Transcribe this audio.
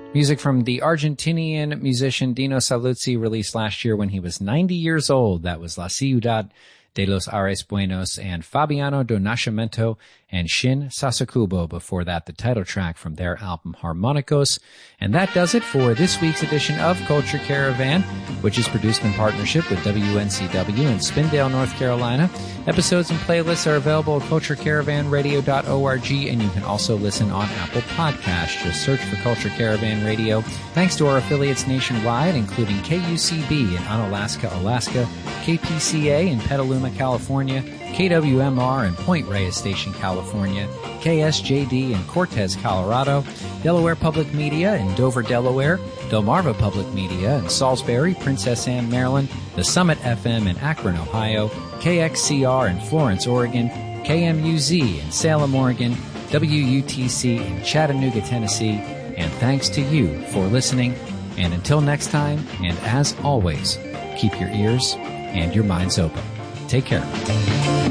Music from the Argentinian musician Dino Saluzzi, released last year when he was 90 years old. That was La Ciudad de los Ares Buenos, and Fabiano do Nascimento and Shin Sasakubo. Before that, the title track from their album Harmonicos. And that does it for this week's edition of Culture Caravan, which is produced in partnership with WNCW in Spindale, North Carolina. Episodes and playlists are available at culturecaravanradio.org, and you can also listen on Apple Podcasts. Just search for Culture Caravan Radio. Thanks to our affiliates nationwide, including KUCB in Onalaska, Alaska, KPCA in Petaluma, California, KWMR in Point Reyes Station, California, KSJD in Cortez, Colorado, Delaware Public Media in Dover, Delaware, Delmarva Public Media in Salisbury, Princess Anne, Maryland, The Summit FM in Akron, Ohio, KXCR in Florence, Oregon, KMUZ in Salem, Oregon, WUTC in Chattanooga, Tennessee, and thanks to you for listening. And until next time, and as always, keep your ears and your minds open. Take care.